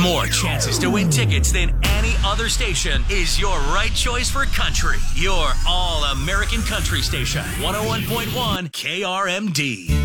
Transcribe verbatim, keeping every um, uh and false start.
More chances to win tickets than any other station is your right choice for country. Your all-American country station. one oh one point one K R M D.